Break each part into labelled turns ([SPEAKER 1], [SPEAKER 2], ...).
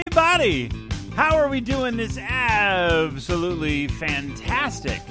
[SPEAKER 1] everybody! How are we doing this absolutely fantastic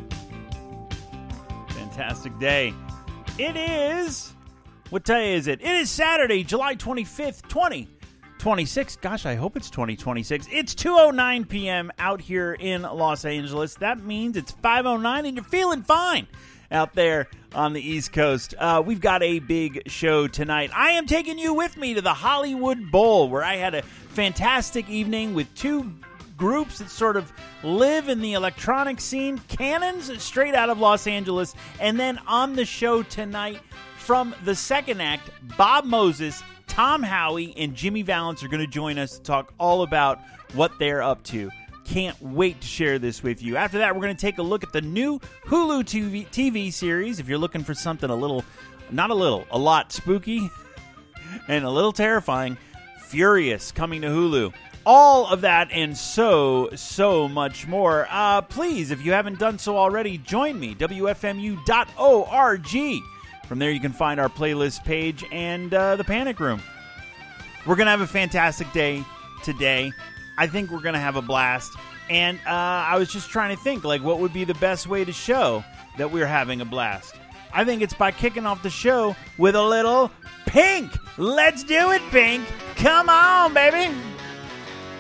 [SPEAKER 1] day? It is... What day is it? It is Saturday, July 25th, 2026. Gosh, I hope it's 2026. It's 2:09 p.m. out here in Los Angeles. That means it's 5:09 and you're feeling fine out there on the East Coast. We've got a big show tonight. I am taking you with me to the Hollywood Bowl, where I had a fantastic evening with two groups that sort of live in the electronic scene, Cannons, straight out of Los Angeles. And then on the show tonight, from the second act, Bob Moses, Tom Howie, and Jimmy Valance are going to join us to talk all about what they're up to. Can't wait to share this with you. After that, we're going to take a look at the new Hulu TV series. If you're looking for something a lot spooky and a little terrifying, Furious, coming to Hulu. All of that and so much more. Please, if you haven't done so already, join me, WFMU.org. From there, you can find our playlist page and the Panic Room. We're going to have a fantastic day today. I think we're going to have a blast. And I was just trying to think, what would be the best way to show that we're having a blast? I think it's by kicking off the show with a little Pink. Let's do it, Pink. Come on, baby.